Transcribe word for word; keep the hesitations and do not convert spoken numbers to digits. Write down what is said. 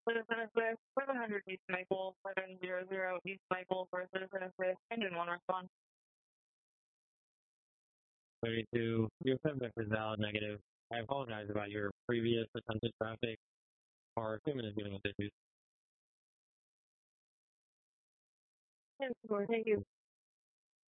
Citizen Assist, seven hundred East Maple, seven hundred East Maple for Citizen Assist, engine one response. thirty-two, your feedback is valid negative. I apologize about your previous attempted traffic. Our equipment is dealing with issues. Thank you.